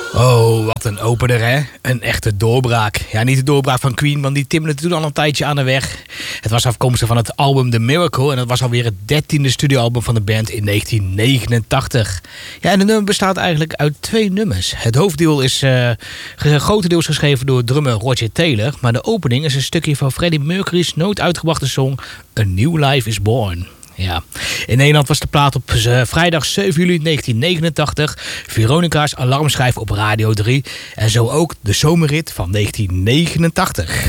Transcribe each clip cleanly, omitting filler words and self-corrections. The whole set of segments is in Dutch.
Oh, wat een opener, hè? Een echte doorbraak. Ja, niet de doorbraak van Queen, want die timmerde toen al een tijdje aan de weg. Het was afkomstig van het album The Miracle en dat was alweer het 13e studioalbum van de band in 1989. Ja, en het nummer bestaat eigenlijk uit 2 nummers. Het hoofddeel is grotendeels geschreven door drummer Roger Taylor, maar de opening is een stukje van Freddie Mercury's nooit uitgebrachte song A New Life is Born. Ja. In Nederland was de plaat op vrijdag 7 juli 1989 Veronica's alarmschijf op Radio 3 en zo ook de zomerrit van 1989.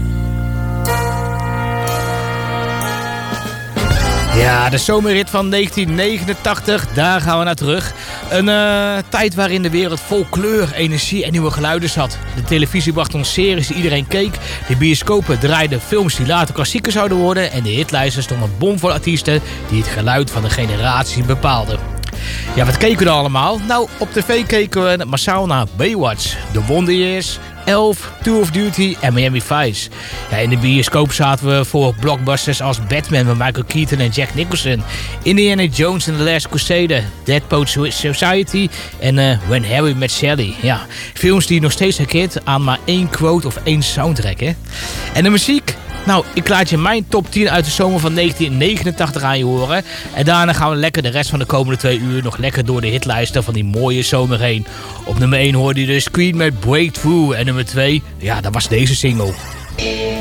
Ja, de zomerrit van 1989, daar gaan we naar terug. Een tijd waarin de wereld vol kleur, energie en nieuwe geluiden zat. De televisie bracht ons series die iedereen keek. De bioscopen draaiden films die later klassieker zouden worden. En de hitlijsten stonden bomvol artiesten die het geluid van de generatie bepaalden. Ja, wat keken we dan allemaal? Nou, op tv keken we massaal naar Baywatch, The Wonder Years, Elf, Tour of Duty en Miami Vice. Ja, in de bioscoop zaten we voor blockbusters als Batman met Michael Keaton en Jack Nicholson, Indiana Jones and the Last Crusade, Dead Poets Society en When Harry Met Sally. Ja, films die je nog steeds herkent aan maar 1 quote of 1 soundtrack, hè. En de muziek? Nou, ik laat je mijn top 10 uit de zomer van 1989 aan je horen. En daarna gaan we lekker de rest van de komende 2 uur nog lekker door de hitlijsten van die mooie zomer heen. Op nummer 1 hoorde je dus Queen met Breakthrough. En nummer 2, ja, dat was deze single.